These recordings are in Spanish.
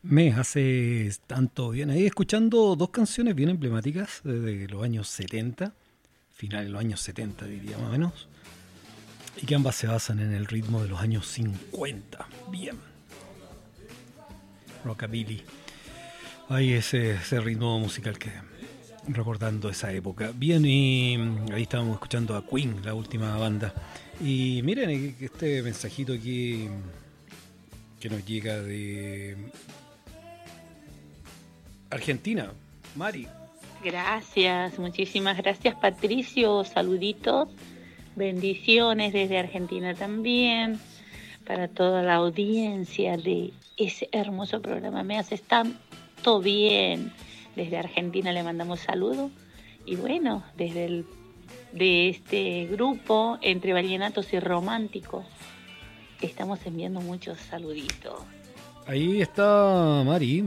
Me hace tanto bien. Ahí escuchando dos canciones bien emblemáticas de los años 70, finales de los años 70 diría más o menos, y que ambas se basan en el ritmo de los años 50. Bien, rockabilly. Ahí ese ritmo musical que recordando esa época. Bien, y ahí estábamos escuchando a Queen, la última banda. Y miren este mensajito aquí que nos llega de Argentina, Mari. Gracias, muchísimas gracias Patricio, saluditos, bendiciones desde Argentina también, para toda la audiencia de ese hermoso programa. Me haces tanto bien. Desde Argentina le mandamos saludos y bueno, de este grupo entre vallenatos y románticos estamos enviando muchos saluditos. Ahí está Mari,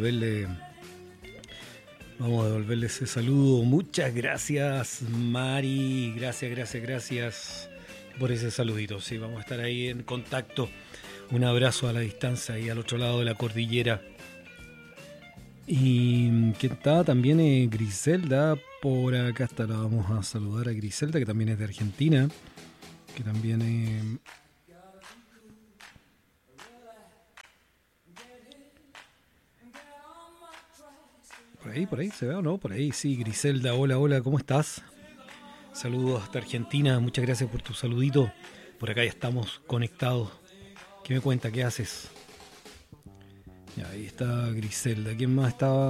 vamos a devolverle ese saludo. Muchas gracias, Mari. Gracias por ese saludito. Sí, vamos a estar ahí en contacto. Un abrazo a la distancia y al otro lado de la cordillera. Y que está también Griselda. Por acá está, la vamos a saludar a Griselda, que también es de Argentina. Que también por ahí se ve o no, por ahí sí, Griselda, hola, ¿cómo estás? Saludos hasta Argentina, muchas gracias por tu saludito. Por acá ya estamos conectados. ¿Qué me cuenta? ¿Qué haces? Ya, ahí está Griselda. ¿Quién más estaba?